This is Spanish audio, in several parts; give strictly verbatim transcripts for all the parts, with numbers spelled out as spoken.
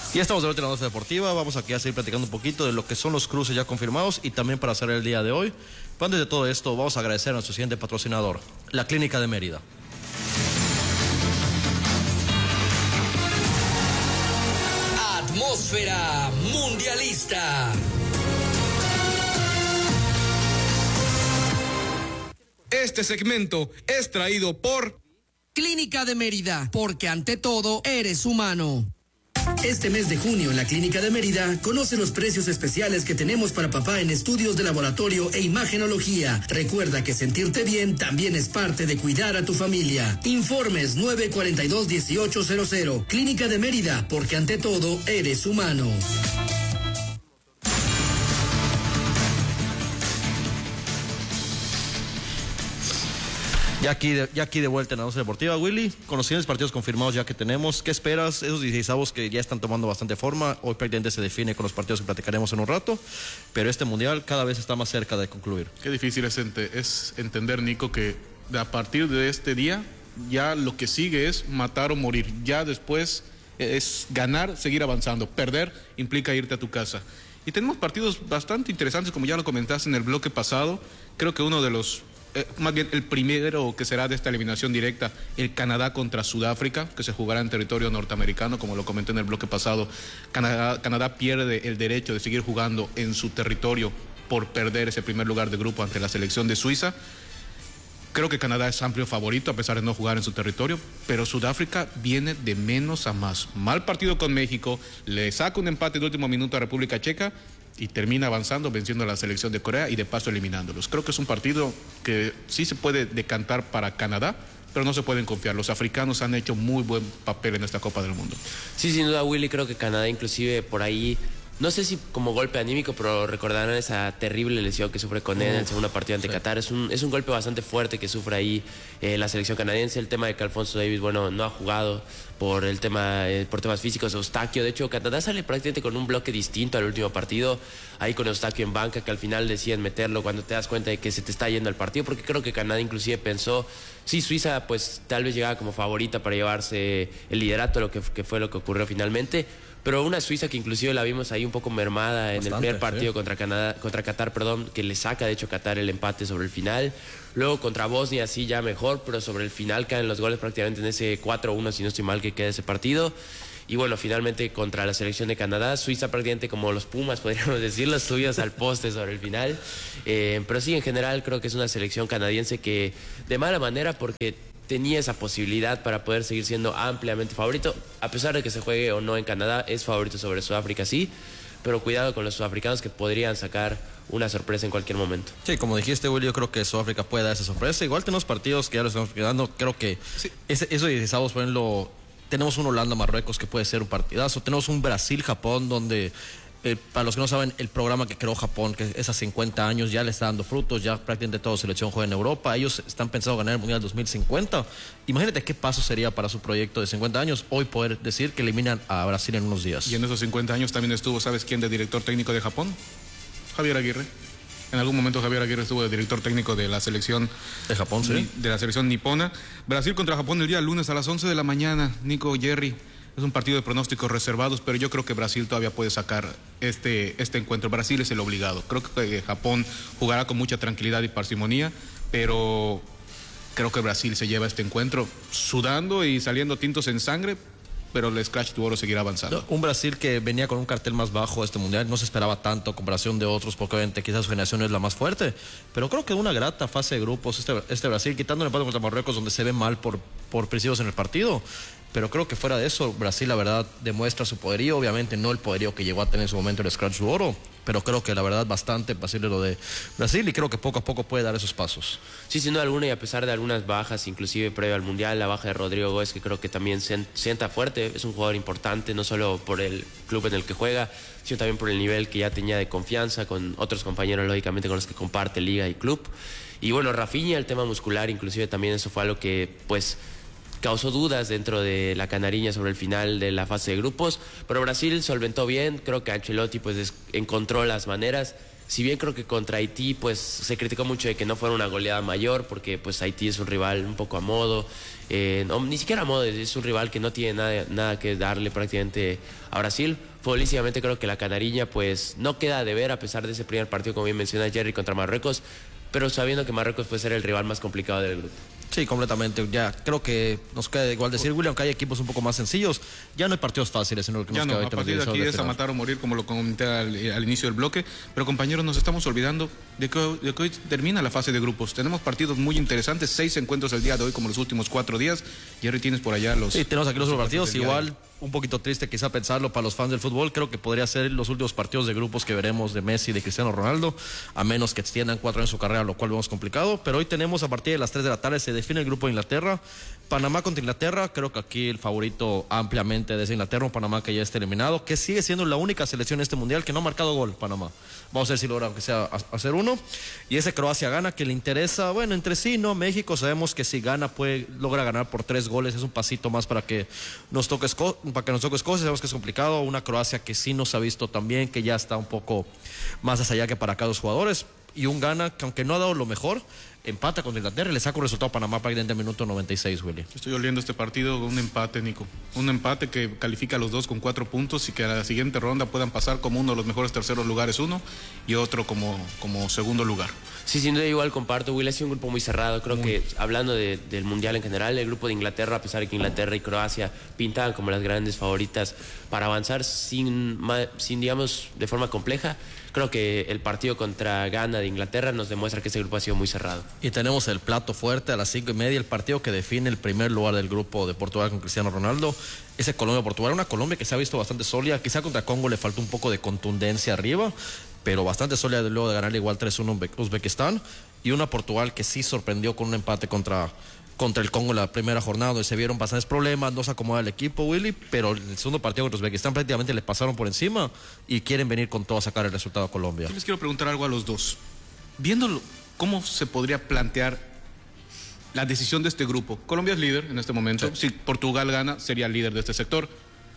Ya estamos de vuelta en la Noche Deportiva. Vamos aquí a seguir platicando un poquito de lo que son los cruces ya confirmados y también para cerrar el día de hoy. Pero antes de todo esto, vamos a agradecer a nuestro siguiente patrocinador, la Clínica de Mérida. Atmósfera mundialista. Este segmento es traído por Clínica de Mérida, porque ante todo eres humano. Este mes de junio en la Clínica de Mérida, conoce los precios especiales que tenemos para papá en estudios de laboratorio e imagenología. Recuerda que sentirte bien también es parte de cuidar a tu familia. Informes nueve cuarenta y dos, dieciocho cero cero. Clínica de Mérida, porque ante todo eres humano. Ya aquí, de, ya aquí de vuelta en la Noche Deportiva, Willy, con los siguientes partidos confirmados ya que tenemos, ¿qué esperas? Esos dieciseisavos que ya están tomando bastante forma, hoy prácticamente se define con los partidos que platicaremos en un rato, pero este mundial cada vez está más cerca de concluir. Qué difícil es, ent es entender, Nico, que a partir de este día ya lo que sigue es matar o morir, ya después es ganar, seguir avanzando, perder implica irte a tu casa. Y tenemos partidos bastante interesantes, como ya lo comentaste en el bloque pasado, creo que uno de los... Eh, más bien el primero que será de esta eliminación directa, el Canadá contra Sudáfrica, que se jugará en territorio norteamericano, como lo comenté en el bloque pasado. Canadá, Canadá pierde el derecho de seguir jugando en su territorio por perder ese primer lugar de grupo ante la selección de Suiza. Creo que Canadá es amplio favorito a pesar de no jugar en su territorio, pero Sudáfrica viene de menos a más. Mal partido con México, le saca un empate de último minuto a República Checa y termina avanzando, venciendo a la selección de Corea y de paso eliminándolos. Creo que es un partido que sí se puede decantar para Canadá, pero no se pueden confiar. Los africanos han hecho muy buen papel en esta Copa del Mundo. Sí, sin duda, Willy, creo que Canadá inclusive por ahí, no sé si como golpe anímico, pero recordarán esa terrible lesión que sufre con él en el segundo partido ante sí. Qatar. Es un, es un golpe bastante fuerte que sufre ahí eh, la selección canadiense. El tema de que Alfonso Davies, bueno, no ha jugado por el tema eh, por temas físicos. Eustaquio, de hecho, Canadá sale prácticamente con un bloque distinto al último partido, ahí con Eustaquio en banca, que al final deciden meterlo cuando te das cuenta de que se te está yendo el partido, porque creo que Canadá inclusive pensó, sí, Suiza pues tal vez llegaba como favorita para llevarse el liderato, lo que, que fue lo que ocurrió finalmente, pero una Suiza que inclusive la vimos ahí un poco mermada en Bastante, el primer partido sí. contra Canadá, contra Qatar, perdón, que le saca de hecho Qatar el empate sobre el final. Luego contra Bosnia sí ya mejor, pero sobre el final caen los goles prácticamente en ese cuatro uno, si no estoy mal, que queda ese partido. Y bueno, finalmente contra la selección de Canadá, Suiza prácticamente como los Pumas, podríamos decirlo, subidos al poste sobre el final. Eh, pero sí, en general creo que es una selección canadiense que de mala manera, porque tenía esa posibilidad para poder seguir siendo ampliamente favorito, a pesar de que se juegue o no en Canadá, es favorito sobre Sudáfrica, sí, pero cuidado con los sudafricanos que podrían sacar una sorpresa en cualquier momento. Sí, como dijiste, Willy, yo creo que Sudáfrica puede dar esa sorpresa. Igual tenemos partidos que ya lo estamos quedando, creo que sí. ese, eso de sábados, por ejemplo, tenemos un Holanda-Marruecos que puede ser un partidazo, tenemos un Brasil-Japón donde... Eh, para los que no saben, el programa que creó Japón, que es a cincuenta años, ya le está dando frutos, ya prácticamente toda selección juega en Europa, ellos están pensando ganar el Mundial dos mil cincuenta. Imagínate qué paso sería para su proyecto de cincuenta años, hoy poder decir que eliminan a Brasil en unos días. Y en esos cincuenta años también estuvo, ¿sabes quién de director técnico de Japón? Javier Aguirre. En algún momento Javier Aguirre estuvo de director técnico de la selección de Japón, sí. De la selección nipona. Brasil contra Japón el día lunes a las once de la mañana, Nico, Jerry. Es un partido de pronósticos reservados, pero yo creo que Brasil todavía puede sacar este, este encuentro. Brasil es el obligado. Creo que Japón jugará con mucha tranquilidad y parsimonía, pero creo que Brasil se lleva este encuentro sudando y saliendo tintos en sangre, pero el Scratch tu Oro seguirá avanzando. Un Brasil que venía con un cartel más bajo a este mundial, no se esperaba tanto a comparación de otros, porque obviamente quizás su generación no es la más fuerte, pero creo que una grata fase de grupos este, este Brasil, quitando el empate contra Marruecos, donde se ve mal por, por principios en el partido. Pero creo que fuera de eso, Brasil la verdad demuestra su poderío, obviamente no el poderío que llegó a tener en su momento el Scratch du Oro, pero creo que la verdad bastante pasible lo de Brasil y creo que poco a poco puede dar esos pasos. Sí, sin duda alguna, y a pesar de algunas bajas, inclusive previo al Mundial, la baja de Rodrigo Góez, que creo que también se sienta fuerte, es un jugador importante, no solo por el club en el que juega, sino también por el nivel que ya tenía de confianza con otros compañeros, lógicamente, con los que comparte liga y club. Y bueno, Rafinha, el tema muscular, inclusive también eso fue algo que, pues, causó dudas dentro de la canariña sobre el final de la fase de grupos, pero Brasil solventó bien, creo que Ancelotti pues encontró las maneras, Si bien creo que contra Haití pues se criticó mucho de que no fuera una goleada mayor, porque pues Haití es un rival un poco a modo, eh, no, ni siquiera a modo, es un rival que no tiene nada, nada que darle prácticamente a Brasil. Futbolísticamente creo que la Canariña pues no queda de ver a pesar de ese primer partido, como bien menciona Jerry, contra Marruecos, pero sabiendo que Marruecos puede ser el rival más complicado del grupo. Sí, completamente. Ya creo que nos queda igual decir, William, que hay equipos un poco más sencillos. Ya no hay partidos fáciles, sino que ya nos no, queda a partir de aquí es a matar o morir, como lo comenté al, al inicio del bloque. Pero compañeros, nos estamos olvidando de que, de que hoy termina la fase de grupos. Tenemos partidos muy interesantes, seis encuentros el día de hoy, como los últimos cuatro días. Jerry, tienes por allá los... Sí, tenemos aquí los partidos, igual... Un poquito triste quizá pensarlo para los fans del fútbol. Creo que podría ser los últimos partidos de grupos que veremos de Messi y de Cristiano Ronaldo, a menos que extiendan cuatro años su carrera, lo cual vemos complicado. Pero hoy tenemos a partir de las tres de la tarde, se define el grupo de Inglaterra. Panamá contra Inglaterra, creo que aquí el favorito ampliamente es Inglaterra, un Panamá que ya está eliminado, que sigue siendo la única selección en este mundial que no ha marcado gol, Panamá. Vamos a ver si logra, aunque sea, hacer uno. Y ese Croacia-Gana, que le interesa, bueno, entre sí, ¿no? México sabemos que si gana, puede, logra ganar por tres goles, es un pasito más para que nos toque, para que nos toque Escocia, sabemos que es complicado. Una Croacia que sí nos ha visto también, que ya está un poco más hacia allá que para acá los jugadores. Y un Ghana que aunque no ha dado lo mejor, empata contra Inglaterra y le saca un resultado a Panamá prácticamente en el minuto noventa y seis, Willy. Estoy oliendo este partido, un empate, Nico. Un empate que califica a los dos con cuatro puntos y que a la siguiente ronda puedan pasar como uno de los mejores terceros lugares uno y otro como, como segundo lugar. Sí, sin duda igual comparto, Willy, ha sido un grupo muy cerrado. Creo muy... que hablando de, del Mundial en general, el grupo de Inglaterra, a pesar de que Inglaterra y Croacia pintaban como las grandes favoritas para avanzar sin, sin digamos, de forma compleja, creo que el partido contra Ghana de Inglaterra nos demuestra que ese grupo ha sido muy cerrado. Y tenemos el plato fuerte a las cinco y media, el partido que define el primer lugar del grupo de Portugal con Cristiano Ronaldo. Ese Colombia-Portugal, una Colombia que se ha visto bastante sólida, quizá contra Congo le faltó un poco de contundencia arriba, pero bastante sólida luego de ganarle igual tres uno a Uzbekistán. Y una Portugal que sí sorprendió con un empate contra... contra el Congo en la primera jornada, donde se vieron bastantes problemas, no se acomoda el equipo, Willy, pero en el segundo partido contra Uzbekistán prácticamente le pasaron por encima y quieren venir con todo a sacar el resultado a Colombia. Yo les quiero preguntar algo a los dos. Viéndolo, ¿cómo se podría plantear la decisión de este grupo? Colombia es líder en este momento. Sí. Si Portugal gana, sería líder de este sector.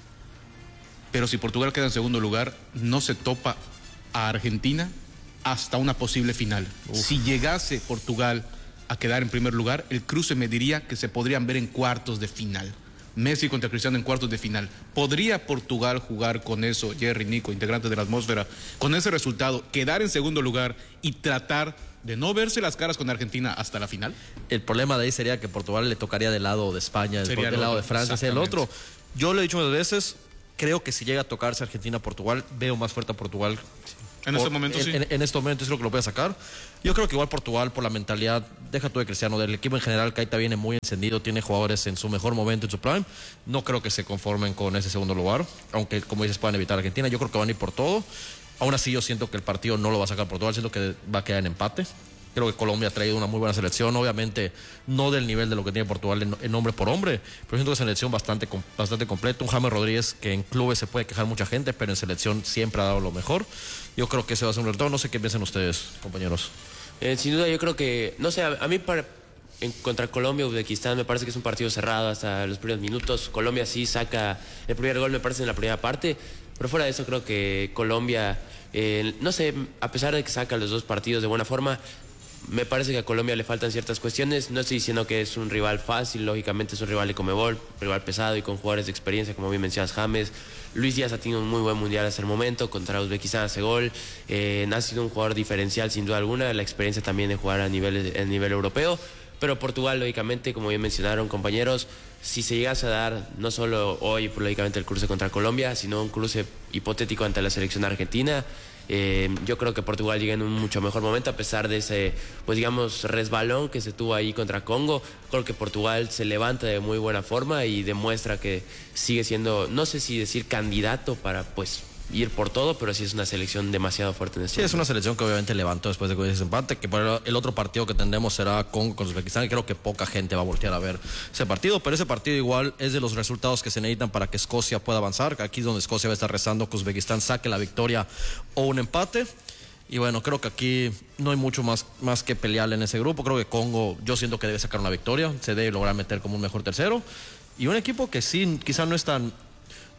Pero si Portugal queda en segundo lugar, no se topa a Argentina hasta una posible final. Uf. Si llegase Portugal a quedar en primer lugar, el cruce me diría que se podrían ver en cuartos de final. Messi contra Cristiano en cuartos de final. ¿Podría Portugal jugar con eso, Jerry, Nico, integrantes de la atmósfera, con ese resultado, quedar en segundo lugar y tratar de no verse las caras con Argentina hasta la final? El problema de ahí sería que Portugal le tocaría del lado de España, sería del lado de Francia, sería el otro. Yo lo he dicho muchas veces, creo que si llega a tocarse Argentina-Portugal, veo más fuerte a Portugal. En este momento en, sí. En, en este momento es lo que lo puede sacar. Yo creo que igual Portugal, por la mentalidad, deja tú de Cristiano, del equipo en general, Keita viene muy encendido, tiene jugadores en su mejor momento, en su prime. No creo que se conformen con ese segundo lugar, aunque, como dices, puedan evitar a Argentina. Yo creo que van a ir por todo. Aún así, yo siento que el partido no lo va a sacar Portugal, siento que va a quedar en empate. Creo que Colombia ha traído una muy buena selección, obviamente no del nivel de lo que tiene Portugal en, en hombre por hombre, pero siento que es una selección bastante, bastante completa. Un James Rodríguez que en clubes se puede quejar mucha gente, pero en selección siempre ha dado lo mejor. Yo creo que ese va a ser un retorno. No sé qué piensan ustedes, compañeros. Eh, sin duda, yo creo que, no sé, a, a mí para, en, contra Colombia, Uzbekistán, me parece que es un partido cerrado hasta los primeros minutos. Colombia sí saca el primer gol, me parece, en la primera parte, pero fuera de eso creo que Colombia, eh, no sé, a pesar de que saca los dos partidos de buena forma, me parece que a Colombia le faltan ciertas cuestiones. No estoy diciendo que es un rival fácil, lógicamente es un rival de Conmebol, rival pesado y con jugadores de experiencia, como bien mencionas, James. Luis Díaz ha tenido un muy buen mundial hasta el momento, contra Uzbekistán hace gol. Eh, ha sido un jugador diferencial sin duda alguna, la experiencia también de jugar a nivel, a nivel europeo. Pero Portugal, lógicamente, como bien mencionaron compañeros, si se llegase a dar no solo hoy, lógicamente, el cruce contra Colombia, sino un cruce hipotético ante la selección argentina, Eh, yo creo que Portugal llega en un mucho mejor momento a pesar de ese, pues digamos, resbalón que se tuvo ahí contra Congo. Creo que Portugal se levanta de muy buena forma y demuestra que sigue siendo, no sé si decir candidato para pues ir por todo, pero sí es una selección demasiado fuerte en este Sí, momento. es una selección que obviamente levantó después de ese empate, que por el otro partido que tendremos será Congo con Uzbekistán, y creo que poca gente va a voltear a ver ese partido, pero ese partido igual es de los resultados que se necesitan para que Escocia pueda avanzar. Aquí es donde Escocia va a estar rezando que Uzbekistán saque la victoria o un empate. Y bueno, creo que aquí no hay mucho más, más que pelear en ese grupo. Creo que Congo, yo siento que debe sacar una victoria, se debe lograr meter como un mejor tercero. Y un equipo que sí, quizá no es tan...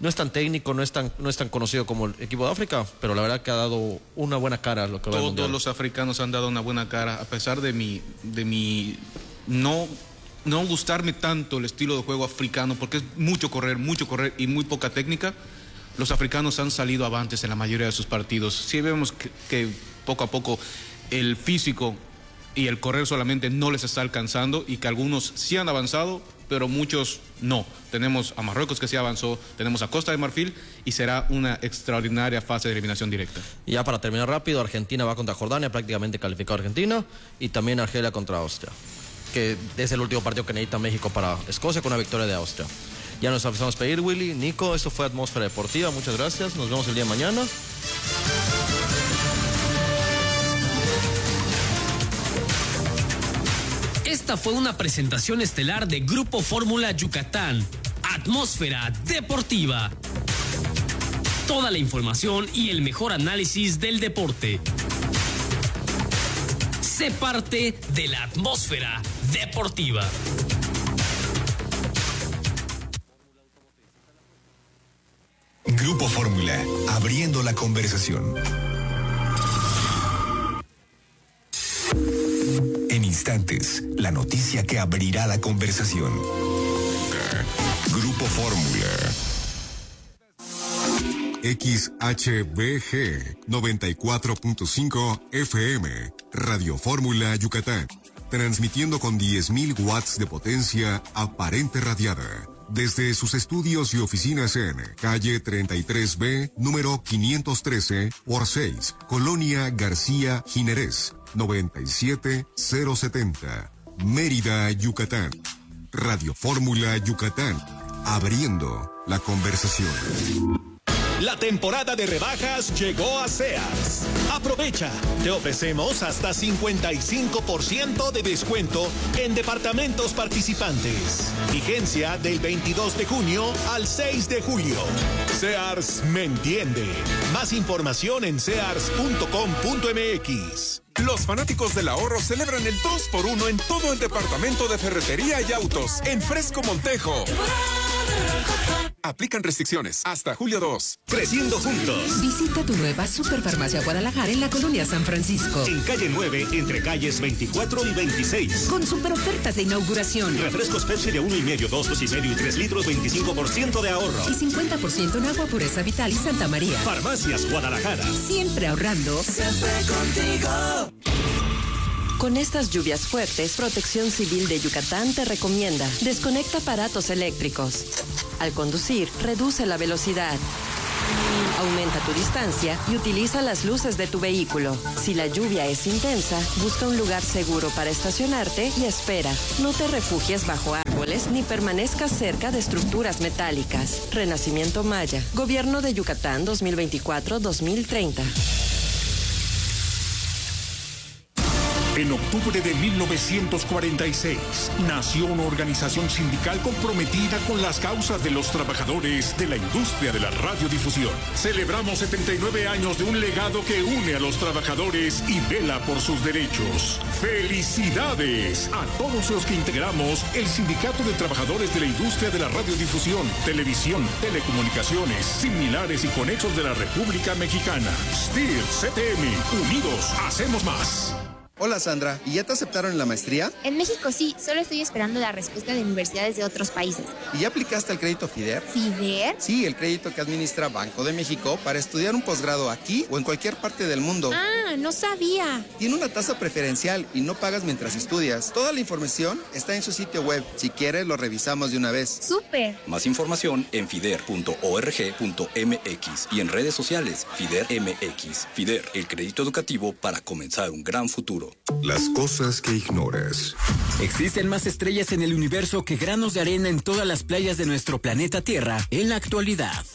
no es tan técnico, no es tan, no es tan conocido como el equipo de África, pero la verdad que ha dado una buena cara a lo que va al mundial. Todos los africanos han dado una buena cara, a pesar de mi, de mi no, no gustarme tanto el estilo de juego africano, porque es mucho correr, mucho correr y muy poca técnica. Los africanos han salido avantes en la mayoría de sus partidos. Sí vemos que, que poco a poco el físico y el correr solamente no les está alcanzando y que algunos sí han avanzado, pero muchos no. Tenemos a Marruecos que sí avanzó, tenemos a Costa de Marfil y será una extraordinaria fase de eliminación directa. Y ya para terminar rápido, Argentina va contra Jordania, prácticamente calificado Argentina, y también Argelia contra Austria, que es el último partido que necesita México para Escocia con una victoria de Austria. Ya nos empezamos a pedir, Willy, Nico, esto fue Atmósfera Deportiva, muchas gracias, nos vemos el día de mañana. Esta fue una presentación estelar de Grupo Fórmula Yucatán, Atmósfera Deportiva. Toda la información y el mejor análisis del deporte. Sé parte de la Atmósfera Deportiva. Grupo Fórmula, abriendo la conversación. En instantes, la noticia que abrirá la conversación. Grupo Fórmula. X H B G noventa y cuatro punto cinco F M, Radio Fórmula Yucatán, transmitiendo con diez mil watts de potencia aparente radiada. Desde sus estudios y oficinas en calle treinta y tres B, número quinientos trece por seis, Colonia García Jiménez, noventa y siete mil setenta, Mérida, Yucatán. Radio Fórmula Yucatán, abriendo la conversación. La temporada de rebajas llegó a Sears. Aprovecha, te ofrecemos hasta cincuenta y cinco por ciento de descuento en departamentos participantes. Vigencia del veintidós de junio al seis de julio. Sears me entiende. Más información en sears punto com punto m x. Los fanáticos del ahorro celebran el dos por uno en todo el departamento de ferretería y autos en Fresco Montejo. Aplican restricciones hasta julio dos. Creciendo juntos. Visita tu nueva Superfarmacia Guadalajara en la colonia San Francisco. En calle nueve, entre calles veinticuatro y veintiséis. Con super ofertas de inauguración. Refrescos Pepsi de uno y medio, dos, dos y medio y tres litros, veinticinco por ciento de ahorro. Y cincuenta por ciento en agua pureza vital y Santa María. Farmacias Guadalajara. Siempre ahorrando. Siempre contigo. Con estas lluvias fuertes, Protección Civil de Yucatán te recomienda: desconecta aparatos eléctricos. Al conducir, reduce la velocidad. Aumenta tu distancia y utiliza las luces de tu vehículo. Si la lluvia es intensa, busca un lugar seguro para estacionarte y espera. No te refugies bajo árboles ni permanezcas cerca de estructuras metálicas. Renacimiento Maya. Gobierno de Yucatán dos mil veinticuatro a dos mil treinta. En octubre de mil novecientos cuarenta y seis, nació una organización sindical comprometida con las causas de los trabajadores de la industria de la radiodifusión. Celebramos setenta y nueve años de un legado que une a los trabajadores y vela por sus derechos. ¡Felicidades a todos los que integramos el Sindicato de Trabajadores de la Industria de la Radiodifusión, Televisión, Telecomunicaciones, Similares y Conexos de la República Mexicana! S T I R, C T M, unidos hacemos más. Hola Sandra, ¿y ya te aceptaron en la maestría? En México sí, solo estoy esperando la respuesta de universidades de otros países. ¿Y ya aplicaste al crédito FIDER? ¿FIDER? Sí, el crédito que administra Banco de México para estudiar un posgrado aquí o en cualquier parte del mundo. Ah, no sabía. Tiene una tasa preferencial y no pagas mientras estudias. Toda la información está en su sitio web. Si quieres, lo revisamos de una vez. ¡Súper! Más información en fider punto org punto m x y en redes sociales FIDER M X. FIDER, el crédito educativo para comenzar un gran futuro. Las cosas que ignoras. Existen más estrellas en el universo que granos de arena en todas las playas de nuestro planeta Tierra en la actualidad.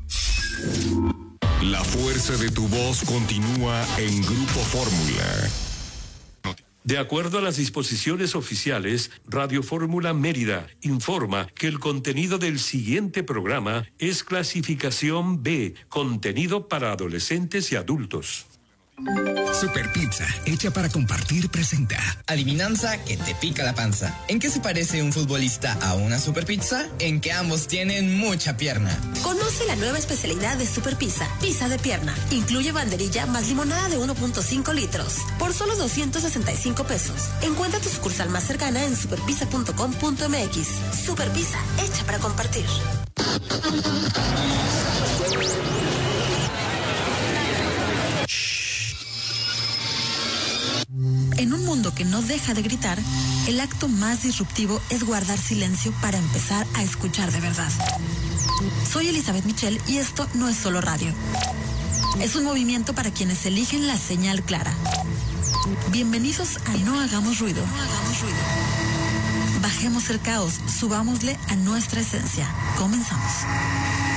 La fuerza de tu voz continúa en Grupo Fórmula. De acuerdo a las disposiciones oficiales, Radio Fórmula Mérida informa que el contenido del siguiente programa es clasificación B, contenido para adolescentes y adultos. Super Pizza, hecha para compartir, presenta. Adivinanza que te pica la panza. ¿En qué se parece un futbolista a una Super Pizza? En que ambos tienen mucha pierna. Conoce la nueva especialidad de Super Pizza, pizza de pierna. Incluye banderilla más limonada de uno punto cinco litros. Por solo doscientos sesenta y cinco pesos. Encuentra tu sucursal más cercana en superpizza punto com punto m x. Super Pizza, hecha para compartir. En un mundo que no deja de gritar, el acto más disruptivo es guardar silencio para empezar a escuchar de verdad. Soy Elizabeth Michel y esto no es solo radio. Es un movimiento para quienes eligen la señal clara. Bienvenidos a No Hagamos Ruido. No hagamos ruido. Bajemos el caos, subámosle a nuestra esencia. Comenzamos.